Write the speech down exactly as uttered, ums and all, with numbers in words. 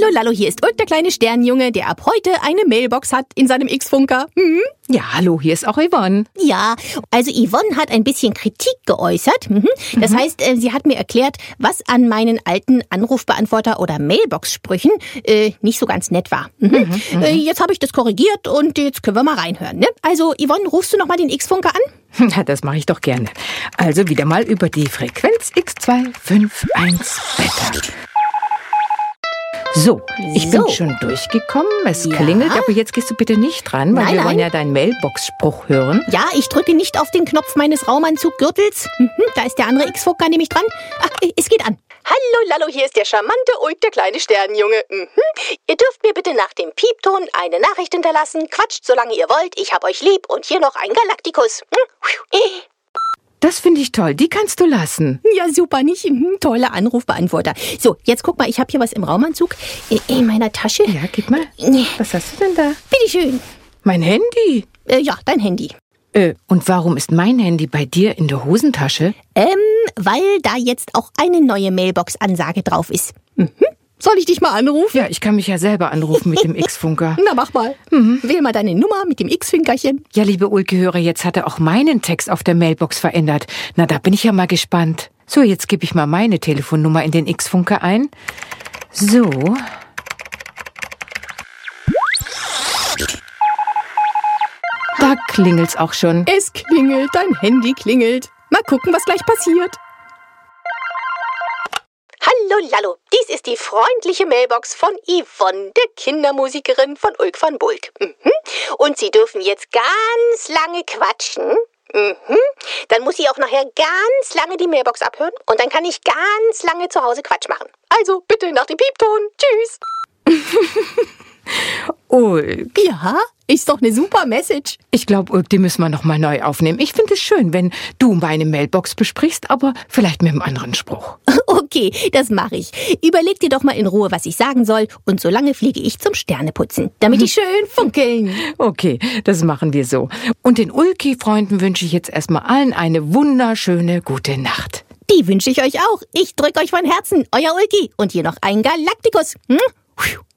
Hallo Lallo, hier ist Ulk, der kleine Sternjunge, der ab heute eine Mailbox hat in seinem X-Funker. Mhm. Ja, hallo, hier ist auch Yvonne. Ja, also Yvonne hat ein bisschen Kritik geäußert. Mhm. Das mhm. heißt, äh, sie hat mir erklärt, was an meinen alten Anrufbeantworter- oder Mailbox-Sprüchen äh, nicht so ganz nett war. Mhm. Mhm, mhm. Äh, jetzt habe ich das korrigiert und jetzt können wir mal reinhören. Ne? Also Yvonne, rufst du noch mal den X-Funker an? Ja, das mache ich doch gerne. Also wieder mal über die Frequenz X zwei fünf eins Beta. So, ich bin So. schon durchgekommen. Es Ja. klingelt, aber jetzt gehst du bitte nicht dran, weil Nein, wir nein. wollen ja deinen Mailbox-Spruch hören. Ja, ich drücke nicht auf den Knopf meines Raumanzuggürtels. Mhm. Da ist der andere X-Funker nämlich dran. Ach, es geht an. Hallo Lallo, hier ist der charmante Ulk, der kleine Sternjunge. Mhm. Ihr dürft mir bitte nach dem Piepton eine Nachricht hinterlassen. Quatscht, solange ihr wollt. Ich hab euch lieb. Und hier noch ein Galaktikus. Mhm. Das finde ich toll, die kannst du lassen. Ja, super, nicht? Mhm. Toller Anrufbeantworter. So, jetzt guck mal, ich habe hier was im Raumanzug äh, in meiner Tasche. Ja, gib mal. Nee. Was hast du denn da? Bitteschön. Mein Handy. Äh, ja, dein Handy. Äh, und warum ist mein Handy bei dir in der Hosentasche? Ähm, weil da jetzt auch eine neue Mailbox-Ansage drauf ist. Mhm. Soll ich dich mal anrufen? Ja, ich kann mich ja selber anrufen mit dem X-Funker. Na, mach mal. Mhm. Wähl mal deine Nummer mit dem X-Fingerchen. Ja, liebe Ulke-Hörer, jetzt hat er auch meinen Text auf der Mailbox verändert. Na, da bin ich ja mal gespannt. So, jetzt gebe ich mal meine Telefonnummer in den X-Funker ein. So. Da klingelt's auch schon. Es klingelt, dein Handy klingelt. Mal gucken, was gleich passiert. Hallo Lallo, dies ist die freundliche Mailbox von Yvonne, der Kindermusikerin von Ulk van Bulk. Mhm. Und Sie dürfen jetzt ganz lange quatschen. Mhm. Dann muss ich auch nachher ganz lange die Mailbox abhören und dann kann ich ganz lange zu Hause Quatsch machen. Also bitte nach dem Piepton. Tschüss. Ulk. Ja, ist doch eine super Message. Ich glaube, Ulk, die müssen wir noch mal neu aufnehmen. Ich finde es schön, wenn du meine Mailbox besprichst, aber vielleicht mit einem anderen Spruch. Okay, das mache ich. Überleg dir doch mal in Ruhe, was ich sagen soll. Und solange fliege ich zum Sterneputzen, damit die schön funkeln. Okay, das machen wir so. Und den Ulki-Freunden wünsche ich jetzt erstmal allen eine wunderschöne gute Nacht. Die wünsche ich euch auch. Ich drücke euch von Herzen. Euer Ulki. Und hier noch ein Galaktikus. Hm?